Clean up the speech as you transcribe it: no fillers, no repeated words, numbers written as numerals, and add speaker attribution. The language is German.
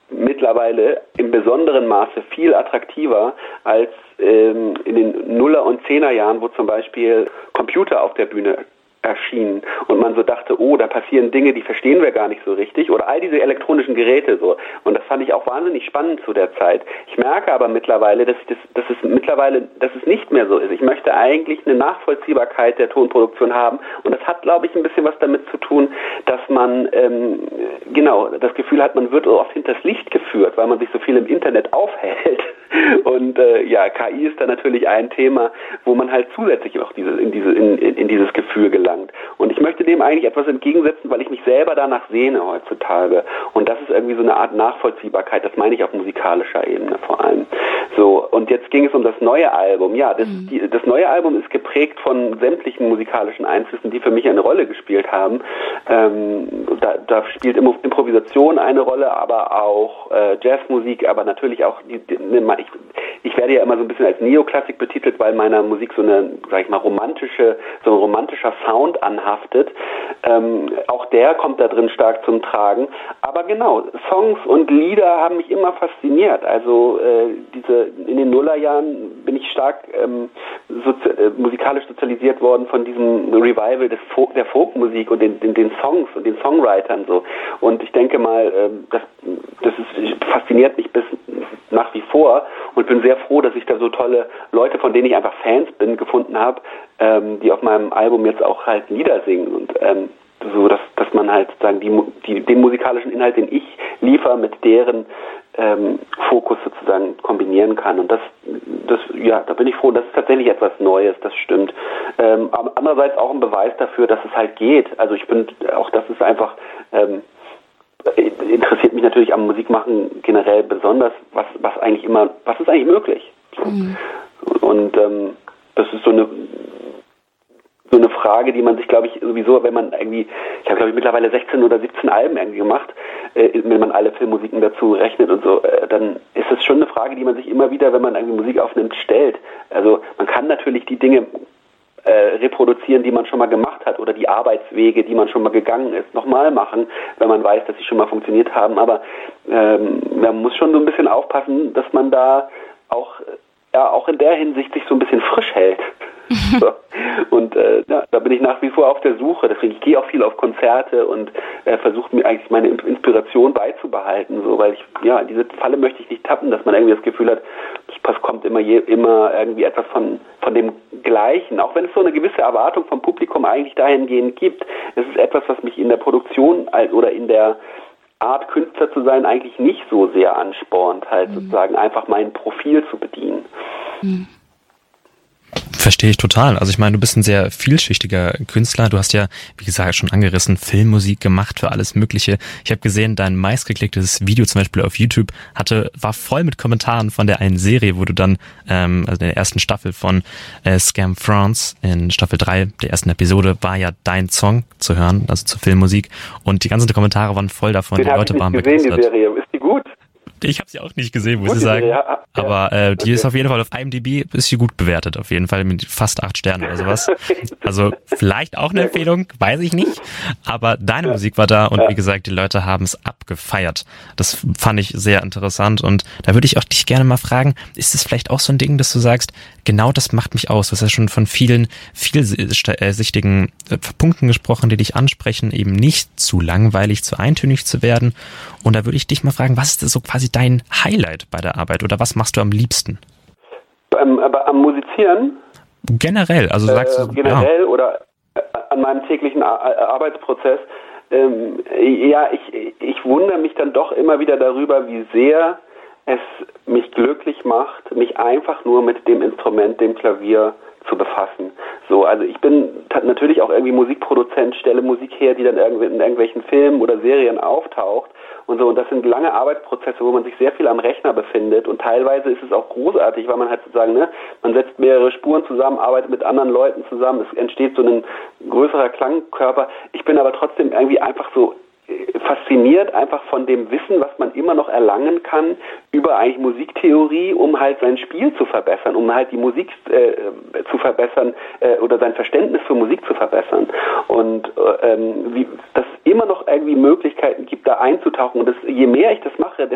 Speaker 1: mittlerweile im besonderen Maße viel attraktiver als in den Nuller- und Zehnerjahren, wo zum Beispiel Computer auf der Bühne erschienen und man so dachte, oh, da passieren Dinge, die verstehen wir gar nicht so richtig, oder all diese elektronischen Geräte so. Und das fand ich auch wahnsinnig spannend zu der Zeit. Ich merke aber mittlerweile, dass es nicht mehr so ist. Ich möchte eigentlich eine Nachvollziehbarkeit der Tonproduktion haben und das hat, glaube ich, ein bisschen was damit zu tun, dass man das Gefühl hat, man wird so oft hinters Licht geführt, weil man sich so viel im Internet aufhält. Und KI ist da natürlich ein Thema, wo man halt zusätzlich auch in dieses Gefühl gelangt. Und ich möchte dem eigentlich etwas entgegensetzen, weil ich mich selber danach sehne heutzutage. Und das ist irgendwie so eine Art Nachvollziehbarkeit, das meine ich auf musikalischer Ebene vor allem. So, und jetzt ging es um das neue Album. Ja, das neue Album ist geprägt von sämtlichen musikalischen Einflüssen, die für mich eine Rolle gespielt haben. Da spielt Improvisation eine Rolle, aber auch Jazzmusik, aber natürlich auch ich werde ja immer so ein bisschen als Neoklassik betitelt, weil meiner Musik so ein romantischer Sound anhaftet. Auch der kommt da drin stark zum Tragen. Aber genau, Songs und Lieder haben mich immer fasziniert. Also in den Nullerjahren bin ich stark musikalisch sozialisiert worden von diesem Revival der Folkmusik und den Songs und den Songwritern so. Und ich denke mal, das fasziniert mich bis nach wie vor und bin sehr froh, dass ich da so tolle Leute, von denen ich einfach Fans bin, gefunden habe, die auf meinem Album jetzt auch halt Lieder singen und so, dass man halt sagen den musikalischen Inhalt, den ich liefere, mit deren Fokus sozusagen kombinieren kann. Und da bin ich froh, das ist tatsächlich etwas Neues, das stimmt. Andererseits auch ein Beweis dafür, dass es halt geht. Also das ist einfach interessiert mich natürlich am Musikmachen generell besonders, was ist eigentlich möglich. So. Mhm. Und das ist so eine Frage, die man sich, glaube ich, sowieso, wenn man irgendwie, ich habe, glaube ich, mittlerweile 16 oder 17 Alben irgendwie gemacht, wenn man alle Filmmusiken dazu rechnet und so, dann ist es schon eine Frage, die man sich immer wieder, wenn man irgendwie Musik aufnimmt, stellt. Also man kann natürlich die Dinge reproduzieren, die man schon mal gemacht hat oder die Arbeitswege, die man schon mal gegangen ist, nochmal machen, wenn man weiß, dass sie schon mal funktioniert haben. Aber man muss schon so ein bisschen aufpassen, dass man da auch in der Hinsicht sich so ein bisschen frisch hält. So. Und da bin ich nach wie vor auf der Suche. Deswegen ich gehe auch viel auf Konzerte und versuche mir eigentlich meine Inspiration beizubehalten, so, weil in diese Falle möchte ich nicht tappen, dass man irgendwie das Gefühl hat, es kommt immer irgendwie etwas von dem Gleichen, auch wenn es so eine gewisse Erwartung vom Publikum eigentlich dahingehend gibt. Es ist etwas, was mich in der Produktion oder in der Art, Künstler zu sein, eigentlich nicht so sehr anspornt, halt sozusagen einfach mein Profil zu bedienen.
Speaker 2: Mhm. Verstehe ich total. Also ich meine, du bist ein sehr vielschichtiger Künstler. Du hast ja, wie gesagt, schon angerissen, Filmmusik gemacht für alles Mögliche. Ich habe gesehen, dein meistgeklicktes Video zum Beispiel auf YouTube war voll mit Kommentaren von der einen Serie, wo du dann, also in der ersten Staffel von Scam France, in Staffel 3 der ersten Episode, war ja dein Song zu hören, also zur Filmmusik. Und die ganzen Kommentare waren voll davon. Die Leute waren begeistert.
Speaker 1: Die Serie, ist die gut?
Speaker 2: Ich habe sie auch nicht gesehen, muss ich sagen. Ja. Aber die ist auf jeden Fall auf IMDb, ist sie gut bewertet, auf jeden Fall mit fast 8 Sternen oder sowas. Also vielleicht auch eine Empfehlung, weiß ich nicht. Aber deine Musik war da und wie gesagt, die Leute haben es abgefeiert. Das fand ich sehr interessant und da würde ich auch dich gerne mal fragen, ist es vielleicht auch so ein Ding, dass du sagst, genau das macht mich aus. Du hast ja schon von vielen vielschichtigen Punkten gesprochen, die dich ansprechen, eben nicht zu langweilig, zu eintönig zu werden. Und da würde ich dich mal fragen, was ist so quasi dein Highlight bei der Arbeit oder was machst du am liebsten?
Speaker 1: Aber am Musizieren?
Speaker 2: Generell, also sagst du...
Speaker 1: Generell oder an meinem täglichen Arbeitsprozess. Ich wundere mich dann doch immer wieder darüber, wie sehr es mich glücklich macht, mich einfach nur mit dem Instrument, dem Klavier, zu befassen. So, also ich bin natürlich auch irgendwie Musikproduzent, stelle Musik her, die dann in irgendwelchen Filmen oder Serien auftaucht und so. Und das sind lange Arbeitsprozesse, wo man sich sehr viel am Rechner befindet. Und teilweise ist es auch großartig, weil man halt sozusagen, man setzt mehrere Spuren zusammen, arbeitet mit anderen Leuten zusammen, es entsteht so ein größerer Klangkörper. Ich bin aber trotzdem irgendwie einfach so fasziniert einfach von dem Wissen, was man immer noch erlangen kann über eigentlich Musiktheorie, um halt sein Spiel zu verbessern, um halt die Musik zu verbessern oder sein Verständnis für Musik zu verbessern. Und dass es immer noch irgendwie Möglichkeiten gibt, da einzutauchen. Und je mehr ich das mache,